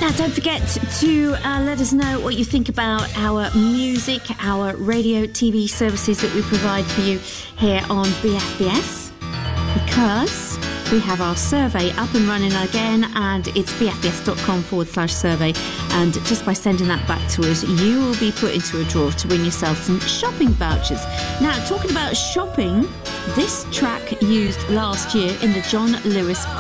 Now, don't forget to let us know what you think about our music, our radio, TV services that we provide for you here on BFBS, because we have our survey up and running again, and it's bfbs.com/survey, and just by sending that back to us, you will be put into a draw to win yourself some shopping vouchers. Now, talking about shopping, this track used last year in the John Lewis